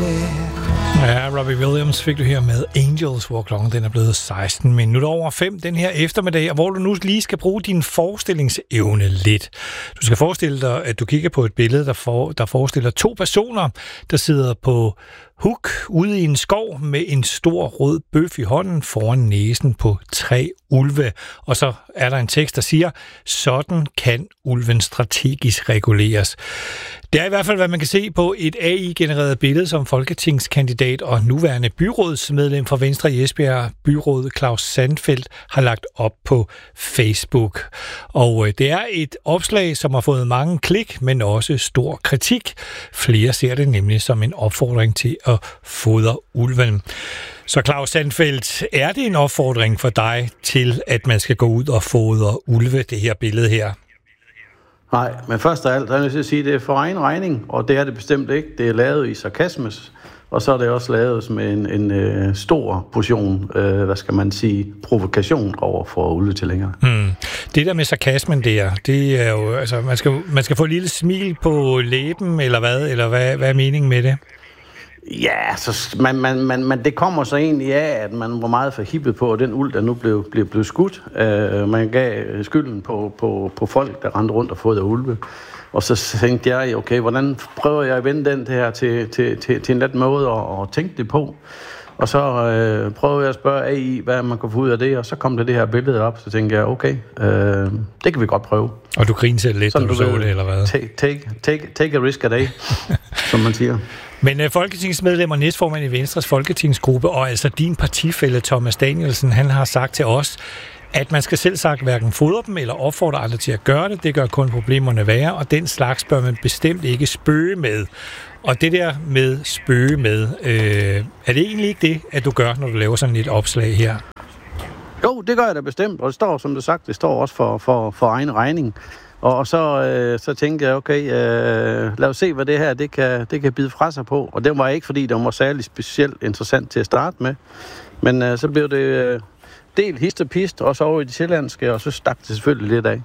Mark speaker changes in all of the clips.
Speaker 1: Ja, Robbie Williams fik du her med Angels, hvor klokken den er blevet 16 minutter over 5 den her eftermiddag, og hvor du nu lige skal bruge din forestillingsevne lidt. Du skal forestille dig, at du kigger på et billede, der forestiller 2 personer, der sidder på huk ude i en skov med en stor rød bøf i hånden foran næsen på 3 ulve. Og så er der en tekst, der siger, sådan kan ulven strategisk reguleres. Det er i hvert fald, hvad man kan se på et AI-genereret billede, som folketingskandidat og nuværende byrådsmedlem fra Venstre i Esbjerg, byråd Claus Sandfeldt, har lagt op på Facebook. Og det er et opslag, som har fået mange klik, men også stor kritik. Flere ser det nemlig som en opfordring til at fodre ulven. Så Claus Sandfeldt, er det en opfordring for dig til, at man skal gå ud og fodre ulve, det her billede her?
Speaker 2: Nej, men først af alt, der er jeg nødt til at sige, at det er for egen regning, og det er det bestemt ikke. Det er lavet i sarkasmes, og så er det også lavet med en stor portion, provokation over for ulvetilhængere.
Speaker 1: Det der med sarkasmen der, det er jo, altså, man skal få et lille smil på læben, eller hvad er meningen med det?
Speaker 2: Ja, så man det kommer så egentlig af, at man var meget forhippet på, at den ulv, der nu blev skudt. Man gav skylden på folk, der rendte rundt og fodrede ulve. Og så tænkte jeg, okay, hvordan prøver jeg at vende den her til en let måde at tænke det på? Og så prøvede jeg at spørge AI, hvad man kunne få ud af det, og så kom det her billede op, så tænkte jeg, okay, det kan vi godt prøve.
Speaker 1: Og du grinede selv lidt, når du så det, eller hvad?
Speaker 2: Take a risk a day, som man siger.
Speaker 1: Men folketingsmedlem og næstformand i Venstres folketingsgruppe, og altså din partifælle Thomas Danielsen, han har sagt til os, at man skal selv sagt hverken fodre dem eller opfordre andre til at gøre det. Det gør kun problemerne værre, og den slags bør man bestemt ikke spøge med. Og det der med spøge med, er det egentlig ikke det, at du gør, når du laver sådan et opslag her?
Speaker 2: Jo, det gør jeg da bestemt, og det står, som du sagt, det står også for egen regning. Og så tænkte jeg, okay, lad os se, hvad det her det kan bide fra sig på. Og det var ikke, fordi det var særlig specielt interessant til at starte med. Men så blev det del hist og pist, også over i det sjællandske, og så stak det selvfølgelig lidt af.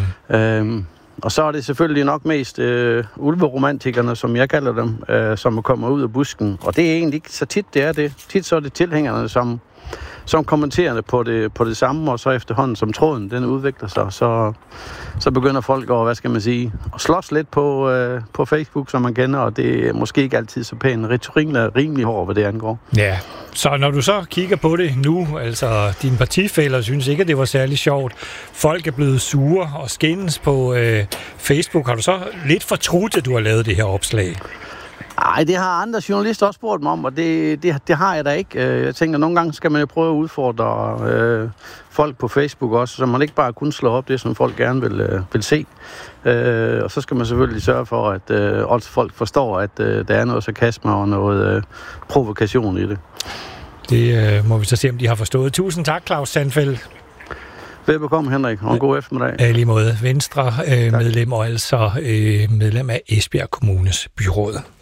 Speaker 2: Og så er det selvfølgelig nok mest ulveromantikerne, som jeg kalder dem, som kommer ud af busken. Og det er egentlig ikke så tit, det er det. Tit så er det tilhængerne, som kommenterende på det samme, og så efterhånden, som tråden den udvikler sig, så begynder folk at slås lidt på Facebook, som man kender, og det er måske ikke altid så pæn. Retorikken er rimelig hård, hvad det angår.
Speaker 1: Ja, så når du så kigger på det nu, altså dine partifæller synes ikke, at det var særlig sjovt. Folk er blevet sure og skændes på Facebook. Har du så lidt fortrudt, at du har lavet det her opslag?
Speaker 2: Nej, det har andre journalister også spurgt mig om, og det har jeg da ikke. Jeg tænker, nogle gange skal man jo prøve at udfordre folk på Facebook også, så man ikke bare kun slår op det, som folk gerne vil se. Og så skal man selvfølgelig sørge for, at også folk forstår, at der er noget sarkasme og noget provokation i det.
Speaker 1: Det må vi så se, om de har forstået. Tusind tak, Claus Sandfeldt.
Speaker 2: Velbekomme, Henrik, og en god eftermiddag.
Speaker 1: Ja, lige måde. Venstre medlem og altså medlem af Esbjerg Kommunes byråd.